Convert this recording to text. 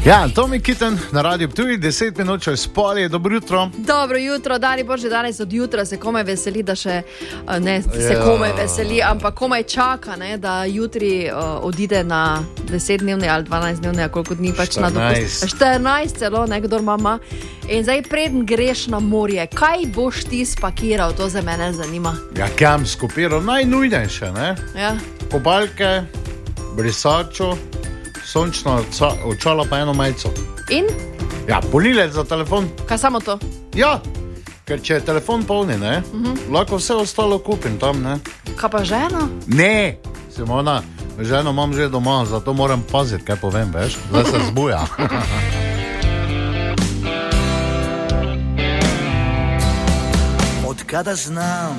Ja, Tomi Kitten na radiju Ptuj, 10 minut čez pol je, dobro jutro. Dobro jutro, Dani Bože, danes od jutra se komaj veseli, da še, ne se komaj veseli, ampak komaj čaka, ne, da jutri odide na 10-dnevni ali 12-dnevni, koliko dni pač na dopust. 14 celo, nekdor mama. In zdaj preden greš na morje, kaj boš ti spakiral, to za mene zanima. Ja, kam skupiral, najnujnejše, ne? Ja. Kopalke, brisačo, sončno očala pa eno majico. In? Ja, polnilec za telefon. Kaj samo to? Ja, ker če je telefon polni, ne, lahko vse ostalo kupim tam, ne. Kaj pa žena? Ne, Simona, ženo imam že doma, zato moram paziti, kaj povem, veš, zdaj se zbuja. Od kada znam